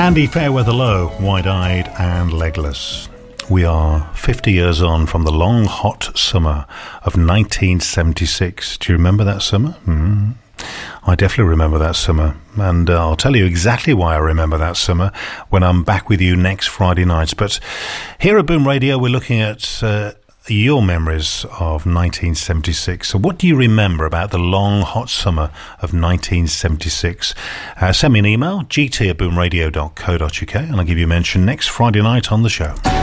Andy Fairweather Low, Wide-Eyed and Legless. We are 50 years on from the long, hot summer of 1976. Do you remember that summer? I definitely remember that summer, and I'll tell you exactly why I remember that summer when I'm back with you next Friday night. But here at Boom Radio, we're looking at your memories of 1976. So what do you remember about the long, hot summer of 1976? Send me an email, gt@boomradio.co.uk, and I'll give you a mention next Friday night on the show.